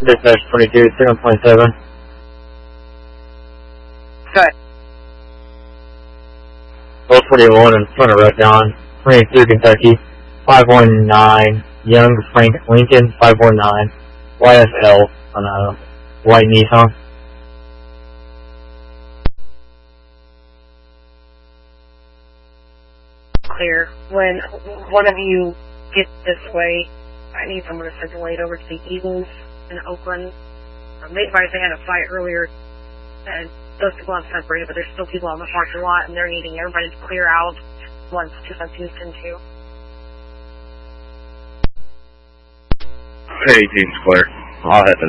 Dispatch 22, 7.7. Good. Roll 41 in front of Redon, 22 Kentucky, 519, Young Frank Lincoln, 519, YSL on a white Nissan. Clear. When one of you gets this way, I need someone to circulate over to the Eagles in Oakland. They advised they had a fight earlier, and those people have separated, but there's still people on the parking lot, and they're needing everybody to clear out once 252 too. Hey, team's clear. I'll head to